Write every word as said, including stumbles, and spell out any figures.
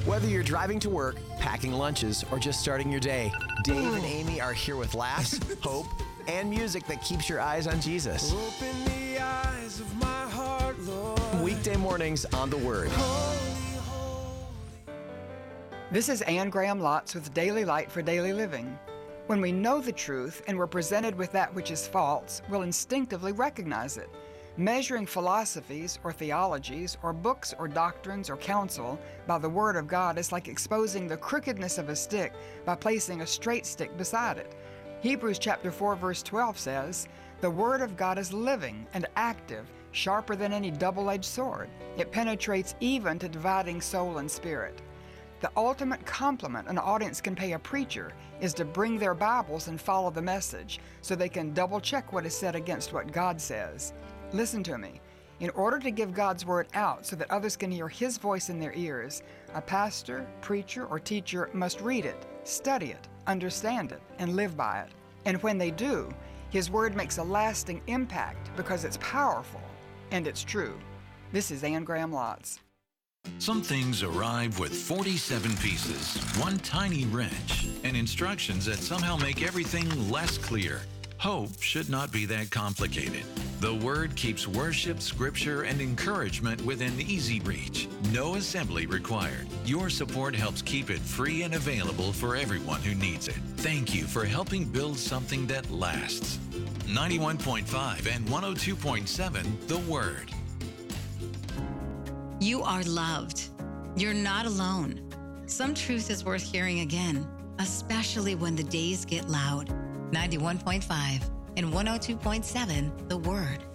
Whether you're driving to work, packing lunches, or just starting your day, Dave and Amy are here with laughs, hope, and music that keeps your eyes on Jesus. Open the eyes of my heart, Lord. Weekday mornings on The Word. Holy, holy. This is Anne Graham Lotz with Daily Light for Daily Living. When we know the truth and we're presented with that which is false, we'll instinctively recognize it. Measuring philosophies or theologies or books or doctrines or counsel by the Word of God is like exposing the crookedness of a stick by placing a straight stick beside it. Hebrews chapter four verse twelve says, "The Word of God is living and active, sharper than any double-edged sword. It penetrates even to dividing soul and spirit." The ultimate compliment an audience can pay a preacher is to bring their Bibles and follow the message so they can double-check what is said against what God says. Listen to me. In order to give God's Word out so that others can hear His voice in their ears, a pastor, preacher, or teacher must read it, study it, understand it, and live by it. And when they do, His Word makes a lasting impact because it's powerful and it's true. This is Anne Graham Lotz. Some things arrive with forty-seven pieces, one tiny wrench, and instructions that somehow make everything less clear. Hope should not be that complicated. The Word keeps worship, scripture, and encouragement within easy reach. No assembly required. Your support helps keep it free and available for everyone who needs it. Thank you for helping build something that lasts. ninety-one point five and one oh two point seven, The Word. You are loved. You're not alone. Some truth is worth hearing again, especially when the days get loud. ninety-one point five and one oh two point seven, The Word.